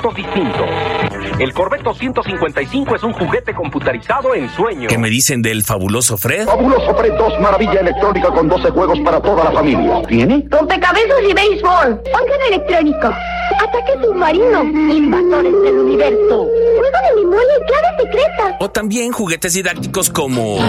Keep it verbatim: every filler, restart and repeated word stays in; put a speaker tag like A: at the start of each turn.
A: productos distintos. El Corvetto ciento cincuenta y cinco es un juguete computarizado en sueño.
B: ¿Qué me dicen del fabuloso Fred?
C: Fabuloso Fred dos, maravilla electrónica con doce juegos para toda la familia. ¿Tiene?
D: Rompecabezas y béisbol. Órgano electrónico. Ataque submarino. Invasores del universo. Juego de memoria y clave secreta.
B: O también juguetes didácticos como